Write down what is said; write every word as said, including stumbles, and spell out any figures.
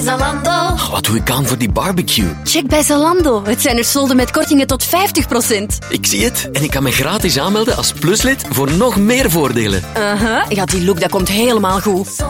Zalando. Oh, wat doe ik aan voor die barbecue? Check bij Zalando. Het zijn er solden met kortingen tot vijftig procent. Ik zie het. En ik kan me gratis aanmelden als pluslid voor nog meer voordelen. Uh-huh. Ja, die look dat komt helemaal goed.